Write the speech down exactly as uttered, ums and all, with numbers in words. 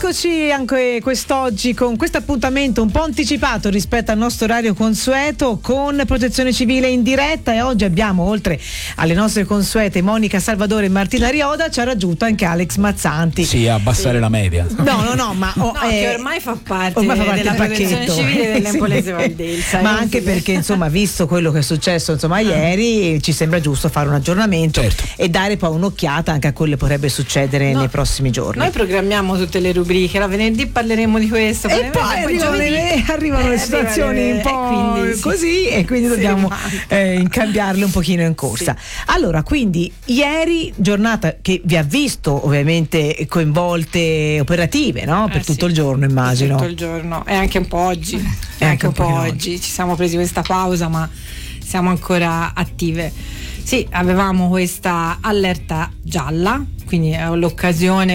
Eccoci anche quest'oggi con questo appuntamento un po' anticipato rispetto al nostro orario consueto con Protezione Civile in diretta, e oggi abbiamo, oltre alle nostre consuete Monica Salvadore e Martina Rioda, ci ha raggiunto anche Alex Mazzanti. Sì, abbassare sì. la media. No, no, no, ma oh, no, eh, che ormai fa parte, ormai fa parte della del Protezione pacchetto. Civile dell'Empolese Valdelsa. Ma anche perché, insomma, visto quello che è successo insomma ah. ieri, ci sembra giusto fare un aggiornamento, certo, e dare poi un'occhiata anche a quello che potrebbe succedere no. nei prossimi giorni. Noi programmiamo tutte le rubriche, la venerdì parleremo di questo, e poi, poi arrivano, le, arrivano eh, le situazioni arrivano le, un po' quindi, così, e quindi sì, dobbiamo eh, cambiarle un pochino in corsa. Sì. Allora, quindi ieri giornata che vi ha visto ovviamente coinvolte operative, no? Per eh, tutto sì. il giorno, immagino. Tutto il giorno, e anche un po' oggi, e anche, anche un po' oggi. oggi. Ci siamo presi questa pausa, ma siamo ancora attive. Sì, avevamo questa allerta gialla, quindi è l'occasione